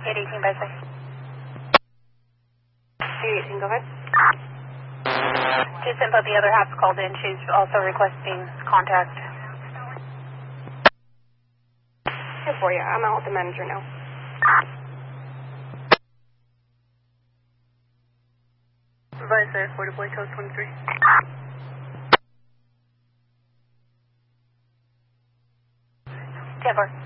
818 by 6. 818, go ahead. Just info, the other half's called in. She's also requesting contact. Here for you. I'm out with the manager now. Advisor, 40 Boy Coast 23. 10-4.